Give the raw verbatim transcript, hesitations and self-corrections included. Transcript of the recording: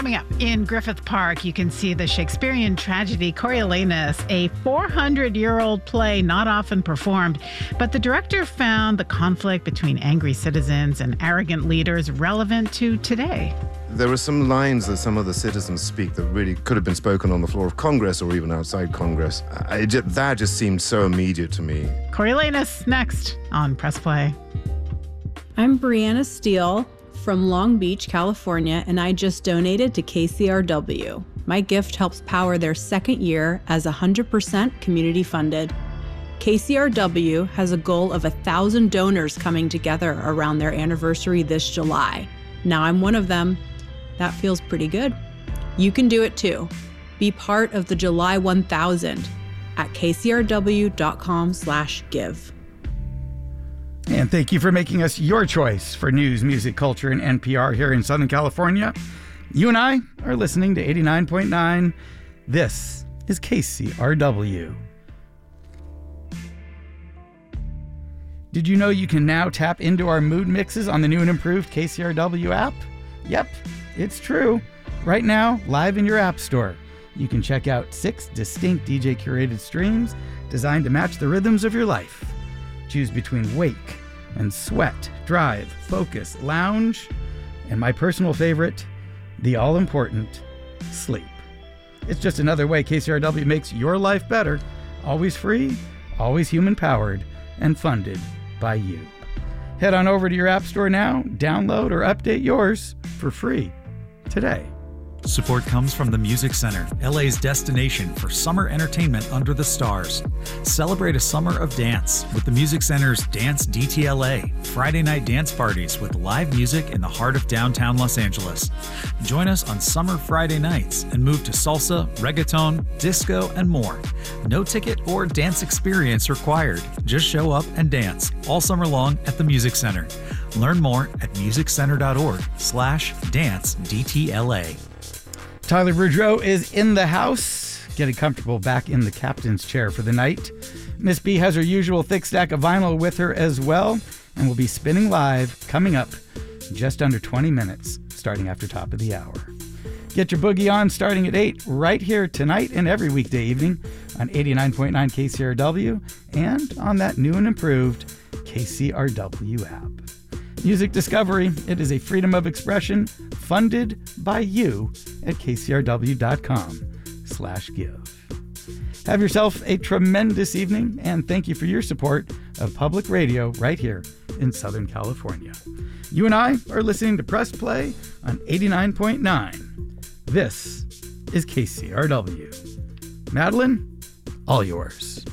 Coming up in Griffith Park, you can see the Shakespearean tragedy Coriolanus, a four hundred year old play not often performed. But the director found the conflict between angry citizens and arrogant leaders relevant to today. There are some lines that some of the citizens speak that really could have been spoken on the floor of Congress or even outside Congress. I, just, that just seemed so immediate to me. Coriolanus next on Press Play. I'm Brianna Steele from Long Beach, California, and I just donated to K C R W. My gift helps power their second year as one hundred percent community funded. K C R W has a goal of one thousand donors coming together around their anniversary this July. Now I'm one of them. That feels pretty good. You can do it too. Be part of the July one thousand at kcrw.com slash give. And thank you for making us your choice for news, music, culture, and N P R here in Southern California. You and I are listening to eighty-nine point nine. This is K C R W. Did you know you can now tap into our mood mixes on the new and improved K C R W app? Yep, it's true. Right now, live in your app store, you can check out six distinct D J-curated streams designed to match the rhythms of your life. Choose between wake and sweat, drive, focus, lounge, and my personal favorite, the all-important sleep. It's just another way K C R W makes your life better, always free, always human-powered, and funded by you. Head on over to your app store now, download or update yours for free today. Support comes from the Music Center, L A's destination for summer entertainment under the stars. Celebrate a summer of dance with the Music Center's Dance D T L A, Friday night dance parties with live music in the heart of downtown Los Angeles. Join us on summer Friday nights and move to salsa, reggaeton, disco, and more. No ticket or dance experience required. Just show up and dance all summer long at the Music Center. Learn more at musiccenter.org slash dance DTLA. Tyler Boudreau is in the house, getting comfortable back in the captain's chair for the night. Miss B has her usual thick stack of vinyl with her as well, and will be spinning live coming up just under twenty minutes, starting after top of the hour. Get your boogie on starting at eight right here tonight and every weekday evening on eighty-nine point nine K C R W and on that new and improved K C R W app. Music Discovery, it is a freedom of expression funded by you at kcrw.com slash give. Have yourself a tremendous evening, and thank you for your support of public radio right here in Southern California. You and I are listening to Press Play on eighty-nine point nine. This is K C R W. Madeline, all yours.